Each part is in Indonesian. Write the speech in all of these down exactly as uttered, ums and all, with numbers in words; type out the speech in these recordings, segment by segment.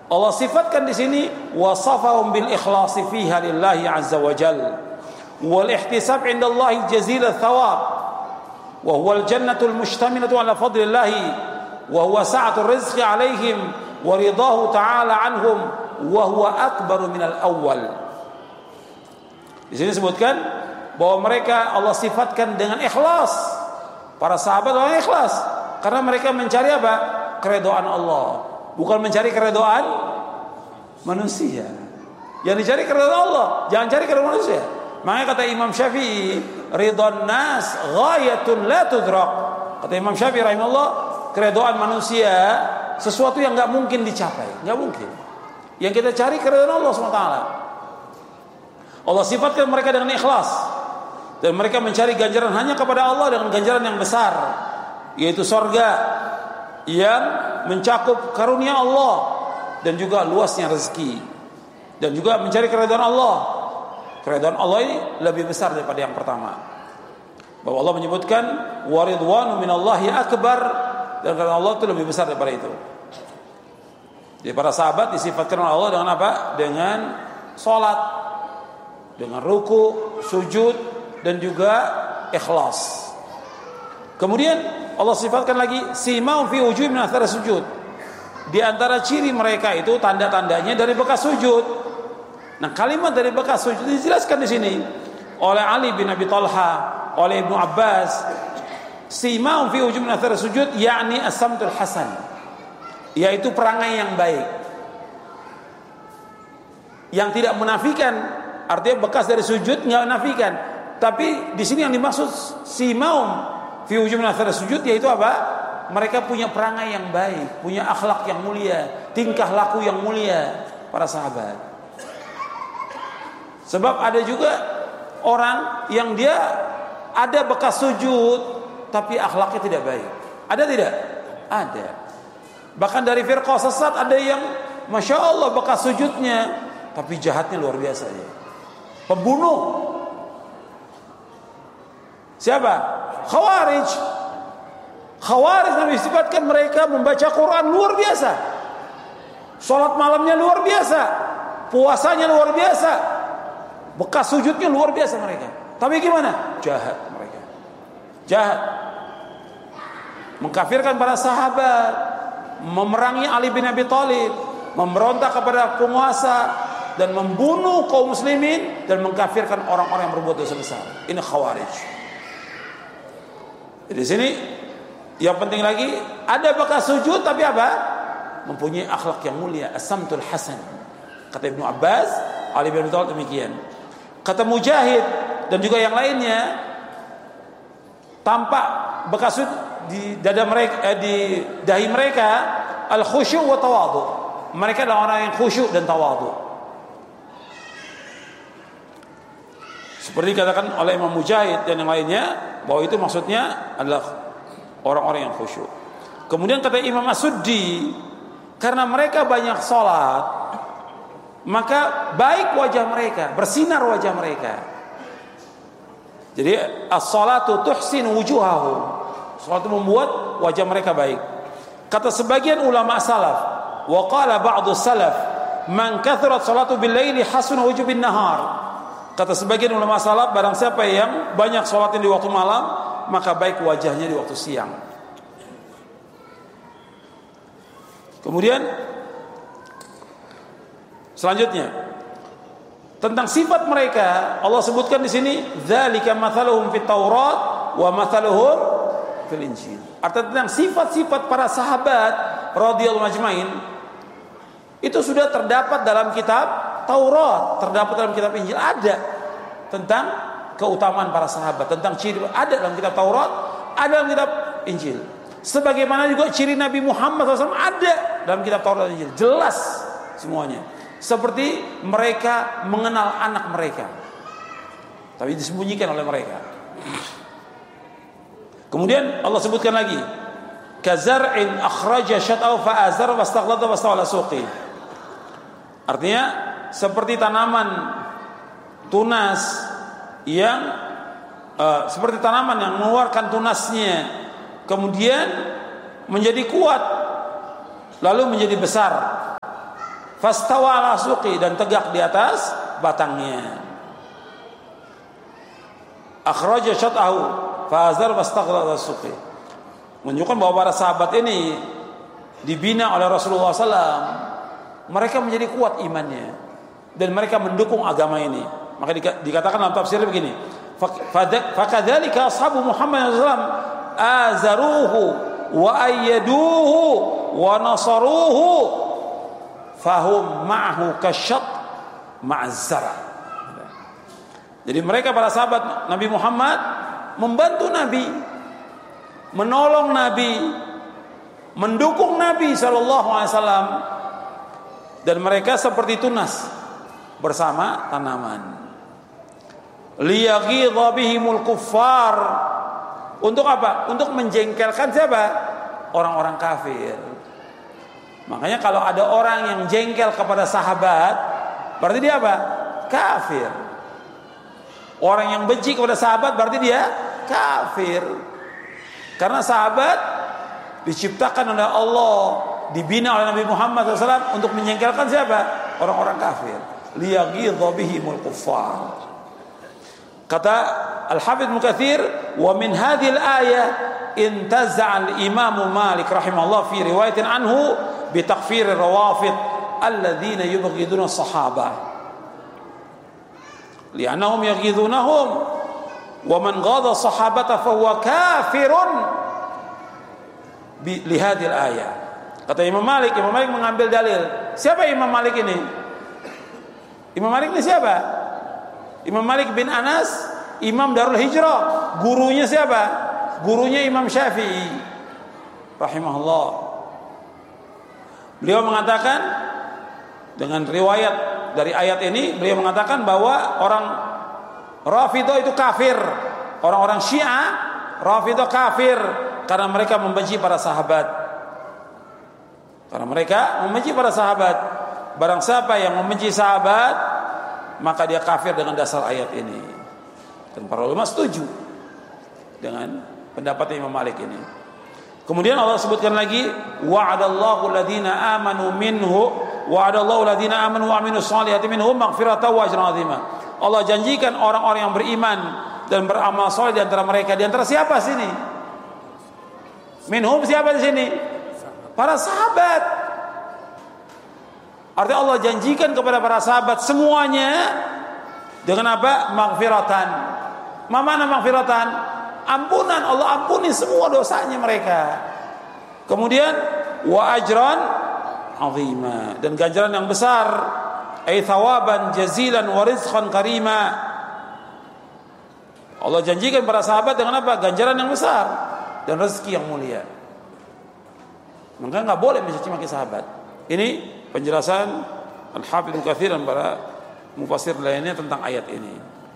Allah sifatkan di sini wasafahum bil ikhlasi fiha lillahi azza wa jalla wal ihtisab 'inda Allah jazil thawab wa huwa al jannatul mustamilatu 'ala fadlillahi wa huwa sa'atur rizqi 'alaihim wa ridahu ta'ala 'anhum wa huwa akbaru minal awwal. Di sini disebutkan bahwa mereka Allah sifatkan dengan ikhlas. Para sahabat orang ikhlas karena mereka mencari apa? Keridhaan Allah, bukan mencari keridhaan manusia. Yang dicari keridhaan Allah, jangan cari keridhaan manusia. Makanya kata Imam Syafi'i, ridwan nas ghayatun la tudrak. Kata Imam Syafi'i rahimahullah, keridhaan manusia sesuatu yang enggak mungkin dicapai, enggak mungkin. Yang kita cari keridhaan Allah subhanahu wa taala. Allah sifatkan mereka dengan ikhlas dan mereka mencari ganjaran hanya kepada Allah dengan ganjaran yang besar, yaitu surga yang mencakup karunia Allah dan juga luasnya rezeki, dan juga mencari keridhaan Allah. Keridhaan Allah ini lebih besar daripada yang pertama. Bahwa Allah menyebutkan waridwanu minallahi akbar, dan keridhaan Allah itu lebih besar daripada itu. Jadi para sahabat disifatkan oleh Allah dengan apa? Dengan salat, dengan ruku, sujud, dan juga ikhlas. Kemudian Allah sifatkan lagi simau fi wujuhihim min athari sujud. Di antara ciri mereka itu tanda-tandanya dari bekas sujud. Nah, kalimat dari bekas sujud dijelaskan di sini oleh Ali bin Abi Thalha, oleh Ibnu Abbas. Simau fi wujuhihim min athari sujud yakni as-samtul hasan, yaitu perangai yang baik, yang tidak menafikan. Artinya bekas dari sujud enggak menafikan. Tapi di sini yang dimaksud simaum fi wujuhihim min athari sujud yaitu apa? Mereka punya perangai yang baik, punya akhlak yang mulia, tingkah laku yang mulia para sahabat. Sebab ada juga orang yang dia ada bekas sujud tapi akhlaknya tidak baik. Ada tidak? Ada. Bahkan dari firqah sesat ada yang masya Allah bekas sujudnya tapi jahatnya luar biasa ya. Pembunuh. Siapa? Khawarij. Khawarij Nabi sifatkan mereka membaca Quran luar biasa, salat malamnya luar biasa, puasanya luar biasa, bekas sujudnya luar biasa mereka. Tapi gimana? Jahat mereka. Jahat. Mengkafirkan para sahabat, memerangi Ali bin Abi Thalib, memberontak kepada penguasa, dan membunuh kaum muslimin, dan mengkafirkan orang-orang yang berbuat dosa besar. Ini Khawarij. Di sini yang penting lagi ada bekas sujud tapi apa? Mempunyai akhlak yang mulia, as-samtul hasan. Kata Ibnu Abbas, Ali bin Abi Thalib demikian. Kata Mujahid dan juga yang lainnya, tampak bekas sujud di dada mereka, eh, di dahi mereka al-khusyu' wa tawadhu. Mereka adalah orang yang khusyuk dan tawadhu. Seperti dikatakan oleh Imam Mujahid dan yang lainnya, bahwa itu maksudnya adalah orang-orang yang khusyuk. Kemudian kata Imam As-Suddi, karena mereka banyak sholat, maka baik wajah mereka, bersinar wajah mereka. Jadi as-sholatu tuhsin wujuhahum, sholat itu membuat wajah mereka baik. Kata sebagian ulama salaf, wa qala ba'du salaf, man kathurat sholatu bil laili hasuna wujuh bin nahar. Kata sebagian ulama salaf, barang siapa yang banyak sholatnya di waktu malam, maka baik wajahnya di waktu siang. Kemudian selanjutnya tentang sifat mereka Allah sebutkan di sini, dzalika mathaluhum fit Taurat wa mathaluhum fil Injil. Artinya tentang sifat-sifat para sahabat radhiyallahu ajmain itu sudah terdapat dalam kitab Taurat, terdapat dalam kitab Injil, ada tentang keutamaan para sahabat, tentang ciri, ada dalam kitab Taurat, ada dalam kitab Injil. Sebagaimana juga ciri Nabi Muhammad shallallahu alaihi wasallam ada dalam kitab Taurat dan Injil, jelas semuanya. Seperti mereka mengenal anak mereka, tapi disembunyikan oleh mereka. Kemudian Allah sebutkan lagi, kazar'in akhraja syat'ahu fa'azar wastaghlada wastawala suqi. Artinya seperti tanaman tunas yang uh, seperti tanaman yang mengeluarkan tunasnya, kemudian menjadi kuat, lalu menjadi besar. fastawa ala suqi, dan tegak di atas batangnya. Akhraja syat'ahu fa'azar wastaghlal ala suqi. Menunjukkan bahwa para sahabat ini dibina oleh Rasulullah sallallahu alaihi wasallam. Mereka menjadi kuat imannya dan mereka mendukung agama ini. Maka dikatakan dalam tafsir begini, fakadzalika ashabu Muhammad sallallahu alaihi wasallam azaruhu wa ayyaduhu wa nasaruhu fahum ma'ahu kasyat ma'azzara. Jadi mereka para sahabat Nabi Muhammad membantu Nabi, menolong Nabi, mendukung Nabi sallallahu alaihi wasallam, dan mereka seperti tunas bersama tanaman. Liyaghidha bihimul kuffar. Untuk apa? Untuk menjengkelkan siapa? Orang-orang kafir. Makanya kalau ada orang yang jengkel kepada sahabat, berarti dia apa? Kafir. Orang yang benci kepada sahabat berarti dia kafir. Karena sahabat diciptakan oleh Allah, dibina oleh Nabi Muhammad shallallahu alaihi wasallam untuk menjengkelkan siapa? Orang-orang kafir. Liyaghidha bihimul kuffar. Kata Al-Hafidz Ibnu Katsir, wa min hadhil ayah intaza'a al-Imam Malik rahimahullah fi riwayatin anhu bi takfir ar-rawafid alladzina yubghiduna as-sahabah li'annahum yaghidunahum wa man ghadha as-sahabata fa huwa kafirun bi li hadhil ayah. Kata Imam Malik, Imam Malik mengambil dalil. Siapa Imam Malik ini? Imam Malik ini siapa? Imam Malik bin Anas, Imam Darul Hijrah. Gurunya siapa? Gurunya Imam Syafi'i rahimahullah. Beliau mengatakan dengan riwayat dari ayat ini, beliau mengatakan bahwa orang Rafidhah itu kafir. Orang-orang Syiah Rafidhah kafir karena mereka membenci para sahabat. Karena mereka membenci para sahabat. Barang siapa yang membenci sahabat, maka dia kafir dengan dasar ayat ini. Dan para ulama setuju dengan pendapat Imam Malik ini. Kemudian Allah sebutkan lagi, wa'adallahu alladhina amanu minhu wa'adallahu alladhina amanu wa amilus solihati minhum maghfiratan wa ajran 'azima. Allah janjikan orang-orang yang beriman dan beramal soleh di antara mereka. Di antara siapa sini? Minhum siapa di sini? Para sahabat. Artinya Allah janjikan kepada para sahabat semuanya dengan apa? Maghfiratan. Mana maghfiratan? Ampunan. Allah ampuni semua dosanya mereka. Kemudian wa ajran 'azima, dan ganjaran yang besar, ay thawaban jazilan wa rizqan karima. Allah janjikan para sahabat dengan apa? Ganjaran yang besar dan rezeki yang mulia. Maka enggak boleh mencaci maki sahabat. Ini penjelasan Al-Hafidz Ibnu Katsir dan para mufassir lainnya tentang ayat ini.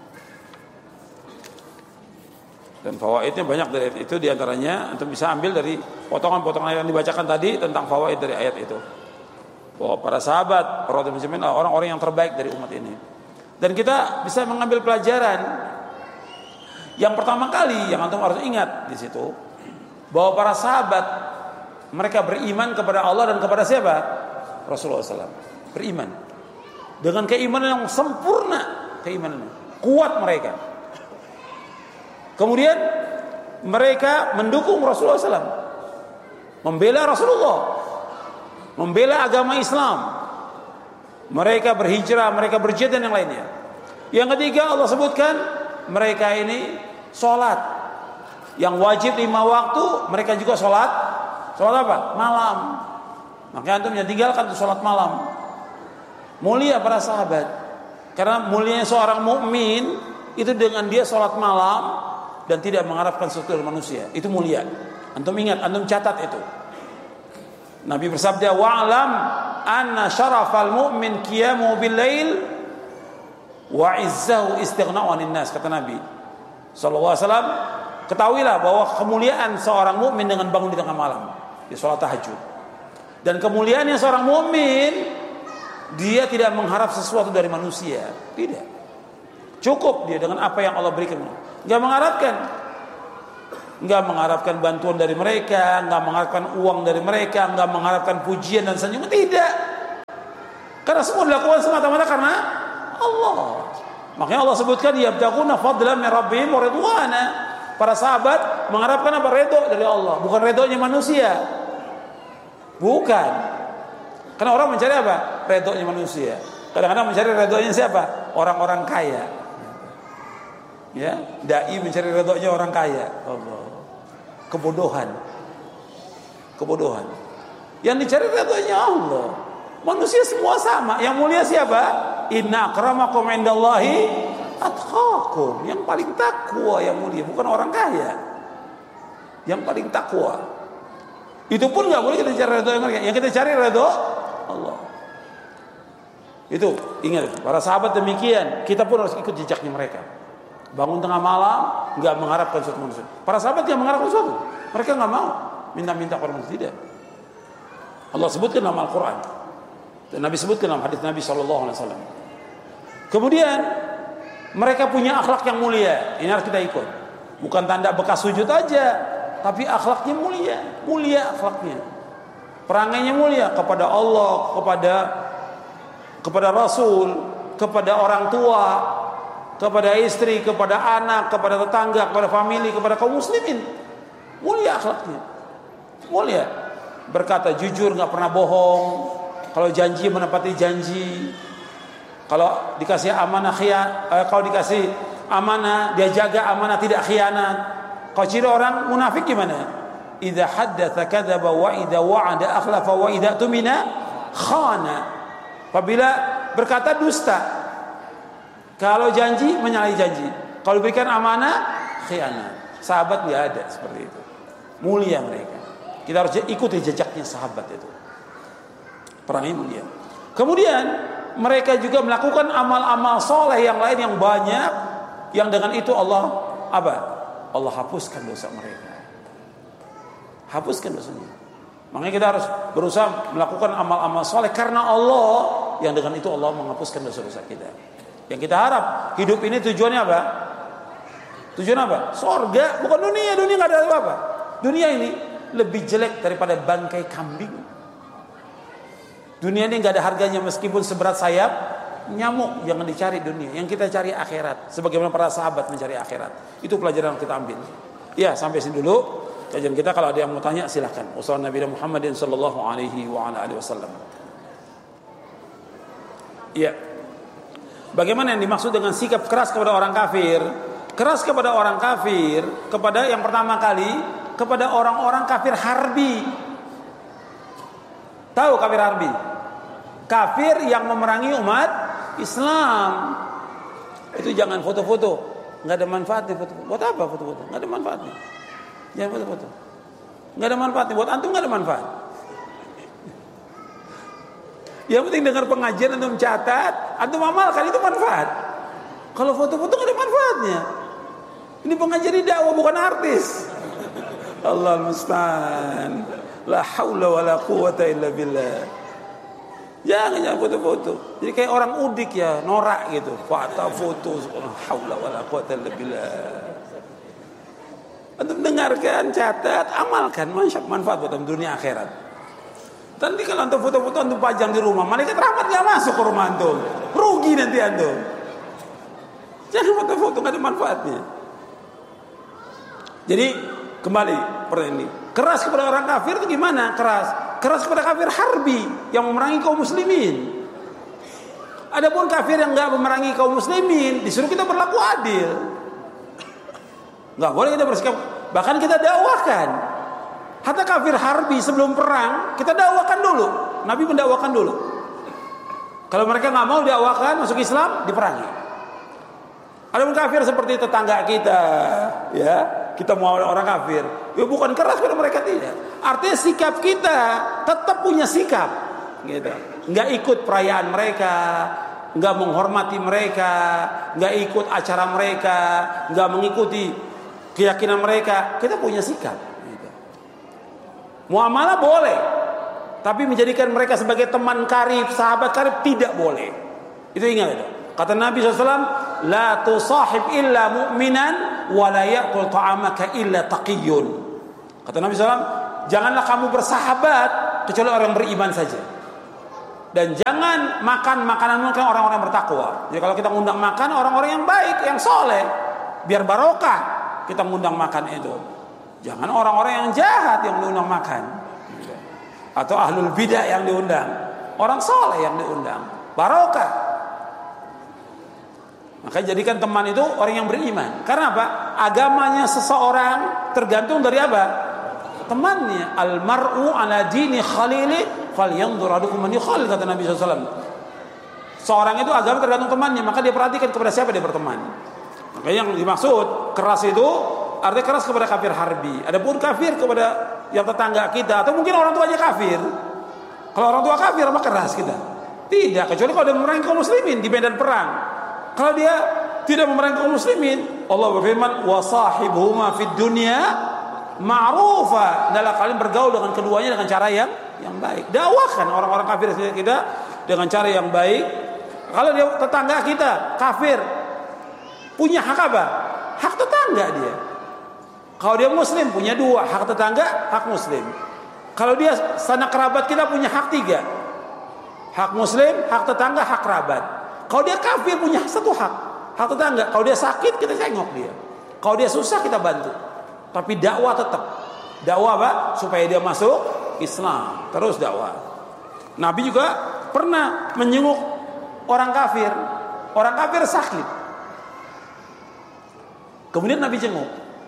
Dan fawaidnya banyak dari ayat itu, diantaranya antum bisa ambil dari potongan-potongan ayat yang dibacakan tadi tentang fawaid dari ayat itu. Bahwa para sahabat, para muslimin orang-orang yang terbaik dari umat ini. Dan kita bisa mengambil pelajaran. Yang pertama kali yang antum harus ingat di situ, bahwa para sahabat mereka beriman kepada Allah dan kepada siapa? Rasulullah shallallahu alaihi wasallam. Beriman dengan keimanan yang sempurna, keimanan kuat mereka. Kemudian mereka mendukung Rasulullah shallallahu alaihi wasallam, membela Rasulullah, membela agama Islam. Mereka berhijrah, mereka berjihad dan yang lainnya. Yang ketiga Allah sebutkan mereka ini sholat yang wajib lima waktu, mereka juga sholat. Sholat apa? Malam. Maka antum jangan tinggalkan tuh sholat malam. Mulia para sahabat. Karena mulianya seorang mukmin itu dengan dia sholat malam dan tidak mengharapkan sesuatu dari manusia. Itu mulia. Antum ingat, antum catat itu. Nabi bersabda, wa'lam anna syarafal mu'min qiyamu bil lail wa izzahu istighna'u 'anil nas, kata Nabi sallallahu alaihi wasallam. Ketahuilah bahwa kemuliaan seorang mukmin dengan bangun di tengah malam, di sholat tahajud. Dan kemuliaannya seorang mukmin, dia tidak mengharap sesuatu dari manusia. Tidak. Cukup dia dengan apa yang Allah berikan. Enggak mengharapkan. Enggak mengharapkan bantuan dari mereka, enggak mengharapkan uang dari mereka, enggak mengharapkan pujian dan senyuman, tidak. Karena semua dilakukan semata-mata karena Allah. Makanya Allah sebutkan yabtaguna fadlan min rabbihim wa ridwana. Para sahabat mengharapkan apa? Ridho dari Allah, bukan ridhonya manusia. Bukan. Karena orang mencari apa? Ridhonya manusia. Kadang-kadang mencari ridhonya siapa? Orang-orang kaya. Ya, dai mencari ridhonya orang kaya. Allah. Kebodohan. Kebodohan. Yang dicari ridhonya Allah. Manusia semua sama. Yang mulia siapa? Inna akramakum indallahi atqakum. Yang paling takwa yang mulia, bukan orang kaya. Yang paling takwa. Itu pun enggak boleh kita cari ridho mereka. Yang kita cari ridho Allah. Itu ingat, para sahabat demikian. Kita pun harus ikut jejaknya mereka. Bangun tengah malam, enggak mengharapkan sesuatu manusia. Para sahabat yang mengharapkan sesuatu, mereka enggak mau minta-minta kepada manusia. Tidak. Allah sebutkan dalam Al-Quran. Dan Nabi sebutkan dalam hadis Nabi shallallahu alaihi wasallam. Kemudian mereka punya akhlak yang mulia. Ini harus kita ikut. Bukan tanda bekas sujud aja, tapi akhlaknya mulia, mulia akhlaknya. Perangainya mulia kepada Allah, kepada kepada Rasul, kepada orang tua, kepada istri, kepada anak, kepada tetangga, kepada famili, kepada kaum muslimin. Mulia akhlaknya. Mulia. Berkata jujur, enggak pernah bohong. Kalau janji menepati janji. Kalau dikasih amanah khia, eh, kalau dikasih amanah dia jaga amanah, tidak khianat. Kalau ciri orang munafik gimana? Idza haddatsa kadzaba wa idza wa'ada akhlafa wa idza tumina khana. Apabila berkata dusta. Kalau janji menyalahi janji. Kalau berikan amanah khianat. Sahabat enggak ada seperti itu. Mulia mereka. Kita harus ikuti jejaknya sahabat itu. Perangnya mulia. Kemudian mereka juga melakukan amal-amal soleh yang lain yang banyak, yang dengan itu Allah apa? Allah hapuskan dosa mereka. Hapuskan dosanya. Makanya kita harus berusaha melakukan amal-amal soleh karena Allah, yang dengan itu Allah menghapuskan dosa-dosa kita. Yang kita harap hidup ini tujuannya apa? Tujuan apa? Sorga, bukan dunia. Dunia nggak ada apa-apa. Dunia ini lebih jelek daripada bangkai kambing. Dunia ini nggak ada harganya meskipun seberat sayap nyamuk. Jangan dicari dunia. Yang kita cari akhirat. Sebagaimana para sahabat mencari akhirat. Itu pelajaran yang kita ambil. Ya, sampai sini dulu kajian kita. Kalau ada yang mau tanya silahkan. Wassalamualaikum Nabi Muhammadin sallallahu alaihi wa ala alihi wasallam. Ya. Bagaimana yang dimaksud dengan sikap keras kepada orang kafir? Keras kepada orang kafir, kepada yang pertama kali kepada orang-orang kafir harbi. Tahu kafir harbi? Kafir yang memerangi umat Islam. Itu jangan foto-foto, nggak ada manfaatnya foto. Buat apa foto-foto? Nggak ada manfaatnya. Jangan foto-foto. Nggak ada manfaatnya. Buat antum nggak ada manfaat. Yang penting dengar pengajian, antum catat, antum amalkan, itu manfaat. Kalau foto-foto nggak ada manfaatnya. Ini pengajian dakwah, bukan artis. Allah musta'an. La haula wala quwata illa billah. Jangan jangan foto-foto. Jadi kayak orang udik ya, norak gitu. Foto foto, la haula wala quwata illa billah. Antum dengarkan, catat, amalkan, manfaat buat dunia akhirat. Nanti kalau antum foto-foto antum pajang di rumah, malaikat rahmat enggak masuk ke rumah antum. Rugi nanti antum. Jangan foto-foto, enggak ada manfaatnya. Jadi kembali pertanyaan ini. Keras kepada orang kafir itu gimana? Keras. Keras kepada kafir harbi yang memerangi kaum muslimin. Adapun kafir yang enggak memerangi kaum muslimin, disuruh kita berlaku adil. Enggak boleh kita bersikap, bahkan kita dakwakan. Hatta kafir harbi sebelum perang, kita dakwakan dulu. Nabi mendakwakan dulu. Kalau mereka enggak mau dakwakan masuk Islam, diperangi. Adapun kafir seperti tetangga kita, ya, kita mau orang kafir, ya bukan keras pada mereka, tidak. Artinya sikap kita tetap punya sikap, gitu. Nggak ikut perayaan mereka, nggak menghormati mereka, nggak ikut acara mereka, nggak mengikuti keyakinan mereka. Kita punya sikap. Gitu. Muamalah boleh, tapi menjadikan mereka sebagai teman karib, sahabat karib tidak boleh. Itu ingat itu. Kata Nabi shallallahu alaihi wasallam, la tusahib illa mu'minan wa la ya'kul ta'amaka illa taqiyyun. Kata Nabi shallallahu alaihi wasallam, janganlah kamu bersahabat kecuali orang beriman saja. Dan jangan makan makanan mungkin orang-orang yang bertakwa. Jadi kalau kita ngundang makan orang-orang yang baik, yang soleh, biar barokah kita ngundang makan itu. Jangan orang-orang yang jahat yang diundang makan, atau ahlul bidah yang diundang. Orang soleh yang diundang, barokah. Maka jadikan teman itu orang yang beriman. Karena apa? Agamanya seseorang tergantung dari apa? Temannya. Al-mar'u ala dini khalili falyanzur ahadukum man yukhalil, kata Nabi shallallahu alaihi wasallam. Seorang itu agama tergantung temannya, maka dia perhatikan kepada siapa dia berteman. Maka yang dimaksud keras itu artinya keras kepada kafir harbi. Adapun kafir kepada yang tetangga kita, atau mungkin orang tuanya kafir. Kalau orang tua kafir apa keras kita? Tidak, kecuali kalau dia memerangi kaum muslimin di medan perang. Kalau dia tidak memerangi kaum muslimin, Allah berfirman, "Wasahibuhuma fid dunya ma'rufa." Adalah kalian bergaul dengan keduanya dengan cara yang yang baik. Dakwahkan orang-orang kafir kita dengan cara yang baik. Kalau dia tetangga kita kafir, punya hak apa? Hak tetangga dia. Kalau dia muslim punya dua, hak tetangga, hak muslim. Kalau dia sanak kerabat kita punya hak tiga. Hak muslim, hak tetangga, hak kerabat. Kalau dia kafir punya satu hak, hak tetangga. Kalau dia sakit kita cengok dia. Kalau dia susah kita bantu. Tapi dakwah tetap. Dakwah apa? Supaya dia masuk Islam. Terus dakwah. Nabi juga pernah menyenguk orang kafir. Orang kafir sakit. Kemudian Nabi jenguk.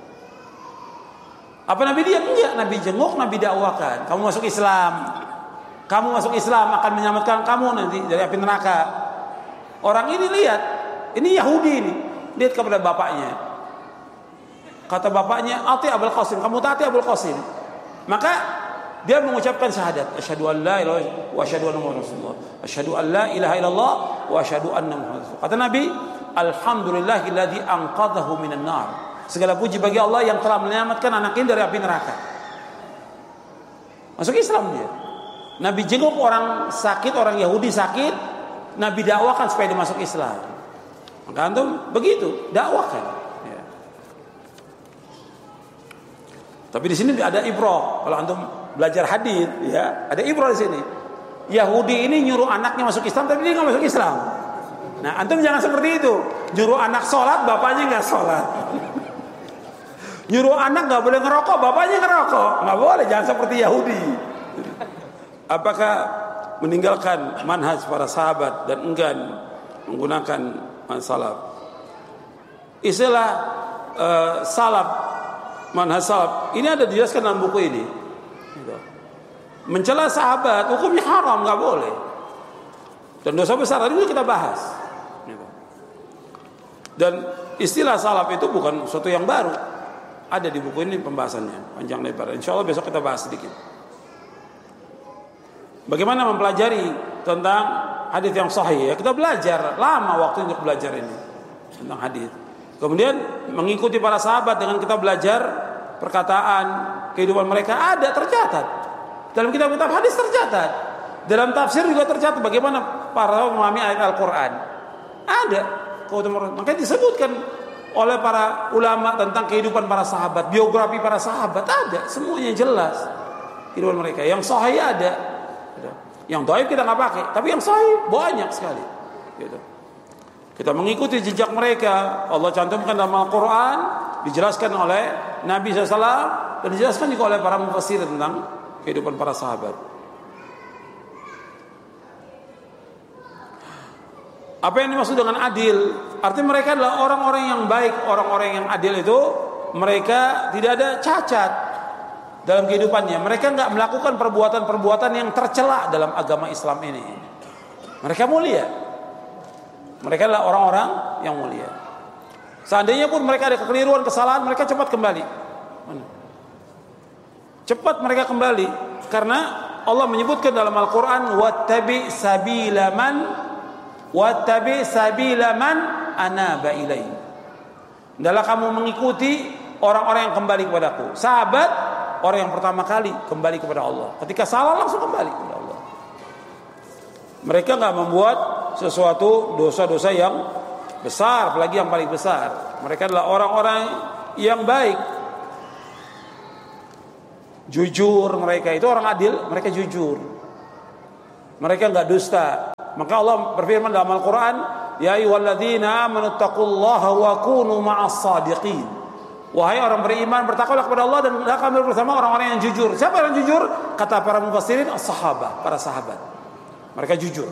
Apa Nabi diam? Enggak, Nabi jenguk, Nabi dakwakan. Kamu masuk Islam. Kamu masuk Islam akan menyelamatkan kamu nanti dari api neraka. Orang ini lihat, ini Yahudi ini, lihat kepada bapaknya. Kata bapaknya, "Ati Abul Qasim, kamu taati Abul Qasim." Maka dia mengucapkan syahadat, asyhadu an la ilaha illallah wa asyhadu anna muhammadar rasulullah. Asyhadu an la ilaha illallah wa asyhadu anna muhammadar rasulullah. Kata Nabi, "Alhamdulillahilladzi anqadhahu minan nar." Segala puji bagi Allah yang telah menyelamatkan anak ini dari api neraka. Masuk Islam dia. Nabi jenguk orang sakit, orang Yahudi sakit, Nabi dakwakan supaya dia masuk Islam. Maka antum begitu, dakwakan. Ya. Tapi di sini ada ibrah. Kalau antum belajar hadis, ya, ada ibrah di sini. Yahudi ini nyuruh anaknya masuk Islam, tapi dia nggak masuk Islam. Nah, antum jangan seperti itu. Nyuruh anak sholat, bapaknya nggak sholat. Nyuruh anak nggak boleh ngerokok, bapaknya ngerokok. Nggak boleh, jangan seperti Yahudi. Apakah meninggalkan manhaj para sahabat dan enggan menggunakan salaf? Istilah uh, salaf, manhaj salaf ini ada dijelaskan dalam buku ini. Mencela sahabat hukumnya haram, nggak boleh. Dan dosa besar tadi kita bahas. Dan istilah salaf itu bukan sesuatu yang baru. Ada di buku ini pembahasannya panjang lebar. Insya Allah besok kita bahas sedikit. Bagaimana mempelajari tentang hadis yang sahih? Ya, kita belajar lama waktu untuk belajar ini tentang hadis. Kemudian mengikuti para sahabat dengan kita belajar perkataan kehidupan mereka ada tercatat dalam kitab-kitab hadis, tercatat dalam tafsir juga tercatat bagaimana para memahami ayat Al-Quran. Ada. Makanya disebutkan oleh para ulama tentang kehidupan para sahabat, biografi para sahabat ada, semuanya jelas kehidupan mereka. Yang sahih ada. Yang dhaif kita nggak pakai, tapi yang sahih banyak sekali. Gitu. Kita mengikuti jejak mereka. Allah cantumkan dalam Al-Quran, dijelaskan oleh Nabi shallallahu alaihi wasallam, dan dijelaskan juga oleh para mufassir tentang kehidupan para sahabat. Apa yang dimaksud dengan adil? Artinya mereka adalah orang-orang yang baik, orang-orang yang adil itu mereka tidak ada cacat dalam kehidupannya. Mereka enggak melakukan perbuatan-perbuatan yang tercela dalam agama Islam ini. Mereka mulia. Mereka adalah orang-orang yang mulia. Seandainya pun mereka ada kekeliruan, kesalahan, mereka cepat kembali. Cepat mereka kembali. Karena Allah menyebutkan dalam Al-Quran, wattabi sabila man wattabi sabila man anaba ilai. Adalah kamu mengikuti orang-orang yang kembali kepadaku. Sahabat orang yang pertama kali kembali kepada Allah. Ketika salah langsung kembali kepada Allah. Mereka enggak membuat sesuatu dosa-dosa yang besar, apalagi yang paling besar. Mereka adalah orang-orang yang baik. Jujur mereka, itu orang adil, mereka jujur. Mereka enggak dusta. Maka Allah berfirman dalam Al-Quran, ya ayyuhalladzina amanu taqullaha wa kunu ma'as sadiqin. Wahai orang beriman, bertakwalah kepada Allah dan hendaklah bersama orang-orang yang jujur. Siapa yang jujur? Kata para mufassirin, as-sahabah, para sahabat. Mereka jujur.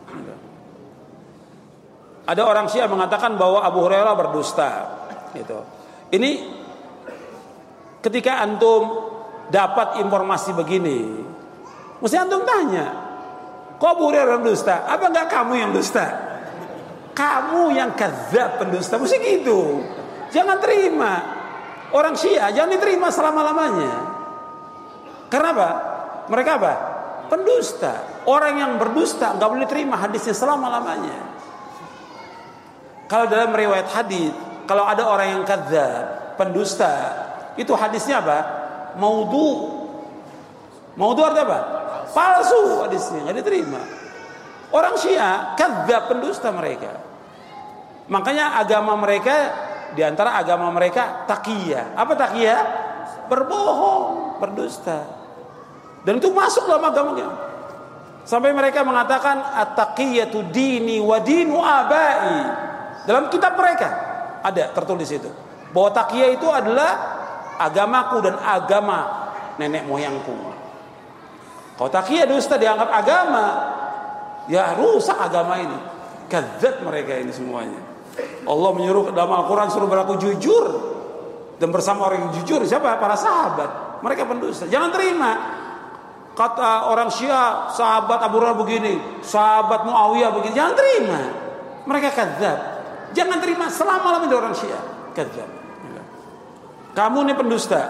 Ada orang Syiah mengatakan bahwa Abu Hurairah berdusta. Gitu. Ini ketika antum dapat informasi begini, mesti antum tanya, kok Abu Hurairah berdusta? Apa enggak kamu yang dusta? Kamu yang kadzab, pendusta. Mesti gitu. Jangan terima. Orang Syiah jangan diterima selama-lamanya. Karena apa? Mereka apa? Pendusta. Orang yang berdusta enggak boleh diterima hadisnya selama-lamanya. Kalau dalam riwayat hadis, kalau ada orang yang kadzab, pendusta, itu hadisnya apa? Maudhu. Maudhu artinya apa? Palsu hadisnya, enggak diterima. Orang Syiah kadzab, pendusta mereka. Makanya agama mereka, di antara agama mereka taqiyah. Apa taqiyah? Berbohong, berdusta. Dan itu masuk dalam agamanya. Sampai mereka mengatakan at-taqiyatu dini wa dinu abai. Dalam kitab mereka ada tertulis itu, bahwa taqiyah itu adalah agamaku dan agama nenek moyangku. Kalau taqiyah dusta dianggap agama, ya rusak agama ini. Kadzab mereka ini semuanya. Allah menyuruh dalam Al-Quran suruh berlaku jujur, dan bersama orang yang jujur siapa? Para sahabat. Mereka pendusta. Jangan terima kata orang Syiah sahabat Abu Hurairah begini, sahabat Muawiyah begini. Jangan terima. Mereka kadzab. Jangan terima selama-lamanya orang Syiah. Kadzab. Kamu ini pendusta.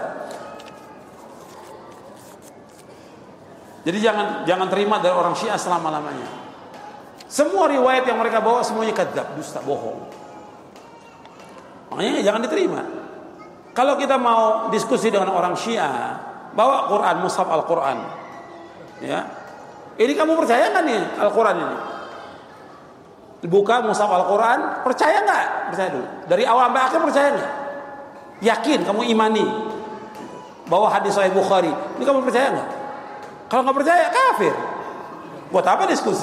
Jadi jangan jangan terima dari orang Syiah selama-lamanya. Semua riwayat yang mereka bawa semuanya kadzab, dusta, bohong. Makanya jangan diterima. Kalau kita mau diskusi dengan orang Syiah, bawa Quran, mushaf Al-Quran. Ya. Ini kamu percaya enggak nih Al-Quran ini? Buka mushaf Al-Quran, percaya enggak? Percaya dulu. Dari awal sampai akhir percaya enggak? Yakin kamu imani bahwa hadis Sahih Bukhari. Ini kamu percaya enggak? Kalau enggak percaya kafir. Buat apa diskusi?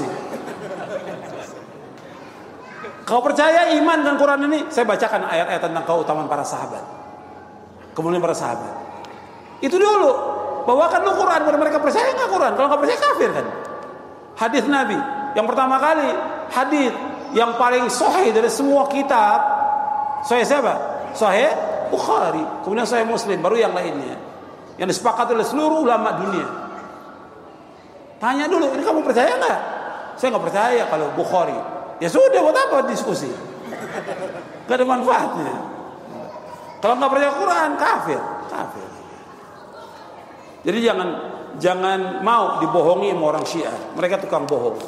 Kau percaya iman dan Quran ini? Saya bacakan ayat-ayat tentang keutamaan para sahabat. Kemudian para sahabat. Itu dulu. Bawakan lu Quran. Kalau mereka percaya enggak Quran? Kalau enggak percaya kafir kan? Hadis Nabi. Yang pertama kali hadis yang paling sahih dari semua kitab. Sahih siapa? Sahih Bukhari. Kemudian Sahih Muslim. Baru yang lainnya. Yang disepakati oleh seluruh ulama dunia. Tanya dulu. Ini kamu percaya enggak? Saya enggak percaya kalau Bukhari. Ya sudah, buat apa diskusi? Gak ada manfaatnya. Kalau nggak percaya Quran, kafir, kafir. Jadi jangan jangan mau dibohongi sama orang Syiah. Mereka tukang bohong.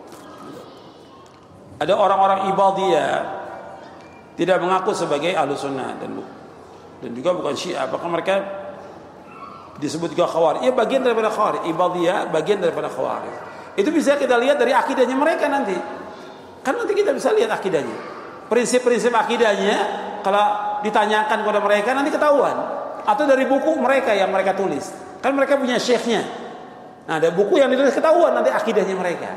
Ada orang-orang Ibadiyah tidak mengaku sebagai Ahlus Sunnah dan dan juga bukan Syiah. Apakah mereka disebut juga Khawarij? Ya bagian daripada Khawarij. Ibadiyah bagian daripada Khawarij. Itu bisa kita lihat dari akidahnya mereka nanti. Kan nanti kita bisa lihat akidahnya. Prinsip-prinsip akidahnya kalau ditanyakan kepada mereka nanti ketahuan. Atau dari buku mereka yang mereka tulis. Kan mereka punya syekhnya. Nah, ada buku yang ditulis ketahuan nanti akidahnya mereka.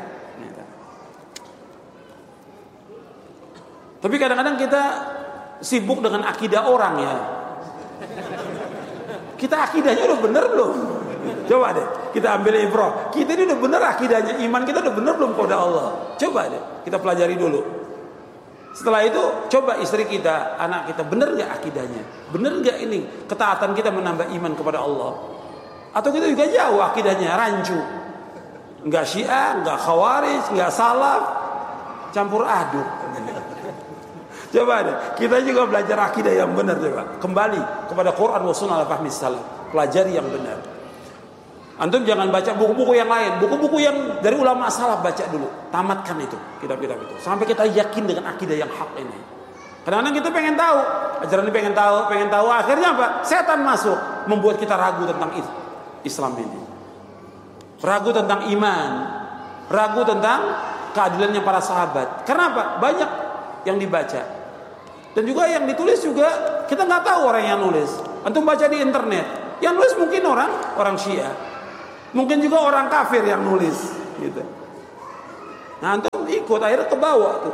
Tapi kadang-kadang kita sibuk dengan akidah orang ya. Kita akidahnya udah bener belum? Coba deh, kita ambil ibrah. Kita ini udah bener akidahnya, iman kita udah bener belum kepada Allah? Coba deh, kita pelajari dulu. Setelah itu, coba istri kita, anak kita, bener gak akidahnya? Bener gak ini ketaatan kita menambah iman kepada Allah? Atau kita juga jauh akidahnya, rancu. Gak Syiah, gak Khawarij, gak Salaf, campur aduk. Coba deh, kita juga belajar akidah yang benar coba. Kembali kepada Quran wa sunnah al-fahmi salaf. Pelajari yang benar. Antum jangan baca buku-buku yang lain. Buku-buku yang dari ulama salaf baca dulu. Tamatkan itu, kitab-kitab itu. Sampai kita yakin dengan akidah yang hak ini. Kadang-kadang kita pengen tahu. Ajaran ini pengen tahu, pengen tahu. Akhirnya apa? Setan masuk. Membuat kita ragu tentang Islam ini. Ragu tentang iman. Ragu tentang keadilannya para sahabat. Karena apa? Banyak yang dibaca. Dan juga yang ditulis juga kita nggak tahu orang yang nulis. Antum baca di internet. Yang nulis mungkin orang orang Syiah. Mungkin juga orang kafir yang nulis gitu. Nah, antum ikut, akhirnya kebawa tuh.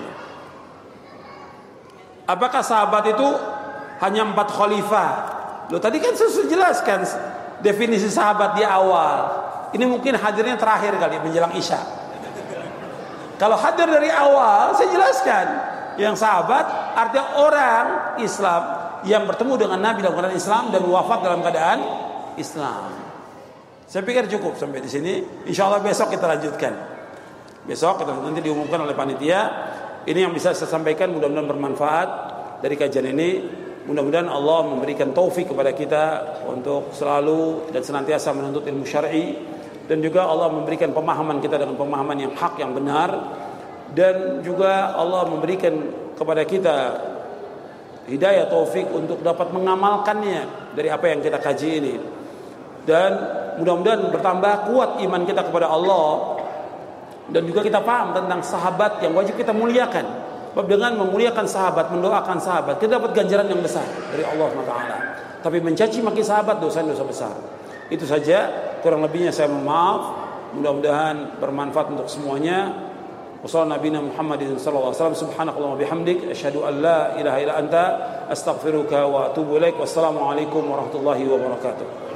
Apakah sahabat itu hanya empat khalifah? Loh, tadi kan saya sudah jelaskan definisi sahabat di awal. Ini mungkin hadirnya terakhir kali menjelang Isya. Kalau hadir dari awal, saya jelaskan. Yang sahabat artinya orang Islam yang bertemu dengan Nabi dalam keadaan Islam dan wafat dalam keadaan Islam. Saya pikir cukup sampai di sini. Insya Allah besok kita lanjutkan. Besok kita nanti diumumkan oleh panitia. Ini yang bisa saya sampaikan, mudah-mudahan bermanfaat dari kajian ini. Mudah-mudahan Allah memberikan taufik kepada kita untuk selalu dan senantiasa menuntut ilmu syar'i, dan juga Allah memberikan pemahaman kita dengan pemahaman yang hak, yang benar, dan juga Allah memberikan kepada kita hidayah taufik untuk dapat mengamalkannya dari apa yang kita kaji ini. Dan mudah-mudahan bertambah kuat iman kita kepada Allah, dan juga kita paham tentang sahabat yang wajib kita muliakan. Sebab dengan memuliakan sahabat, mendoakan sahabat, kita dapat ganjaran yang besar dari Allah subhanahu wa taala. Tapi mencaci maki sahabat dosa-dosa besar. Itu saja, kurang lebihnya saya mohon maaf. Mudah-mudahan bermanfaat untuk semuanya. Wassalamualaikum warahmatullahi wabarakatuh. Subhanakallahumma bihamdik, asyhadu an la ilaha illa anta, astaghfiruka wa atubu ilaik. Wassalamualaikum warahmatullahi wabarakatuh.